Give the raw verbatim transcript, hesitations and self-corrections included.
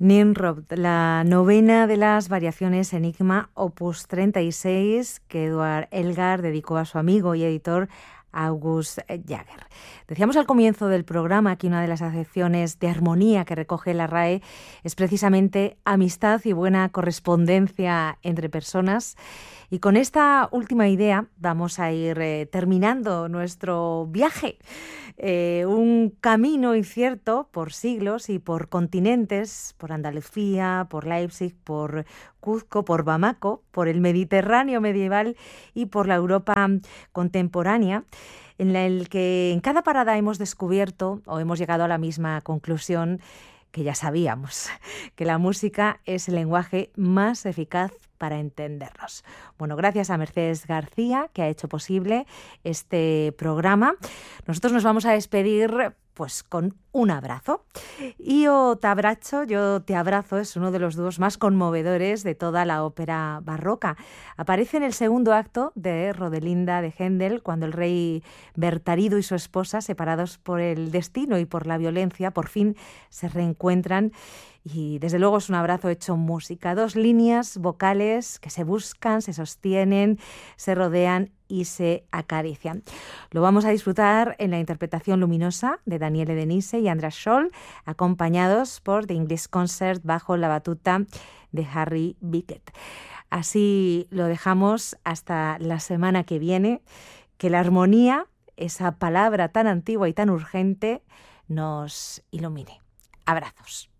Nimrod, la novena de las variaciones Enigma, opus treinta y seis, que Edward Elgar dedicó a su amigo y editor August Jaeger. Decíamos al comienzo del programa que una de las acepciones de armonía que recoge la R A E es precisamente amistad y buena correspondencia entre personas. Y con esta última idea vamos a ir eh, terminando nuestro viaje, eh, un camino incierto por siglos y por continentes, por Andalucía, por Leipzig, por Cuzco, por Bamako, por el Mediterráneo medieval y por la Europa contemporánea, en el que en cada parada hemos descubierto o hemos llegado a la misma conclusión que ya sabíamos, que la música es el lenguaje más eficaz para entendernos. Bueno, gracias a Mercedes García, que ha hecho posible este programa. Nosotros nos vamos a despedir pues con un abrazo. Io t'abbraccio, yo te abrazo, es uno de los dúos más conmovedores de toda la ópera barroca. Aparece en el segundo acto de Rodelinda de Händel, cuando el rey Bertarido y su esposa, separados por el destino y por la violencia, por fin se reencuentran. Y desde luego es un abrazo hecho música. Dos líneas vocales que se buscan, se sostienen, se rodean y se acarician. Lo vamos a disfrutar en la interpretación luminosa de Daniele Denise y Andreas Scholl, acompañados por The English Concert bajo la batuta de Harry Bickett. Así lo dejamos hasta la semana que viene. Que la armonía, esa palabra tan antigua y tan urgente, nos ilumine. Abrazos.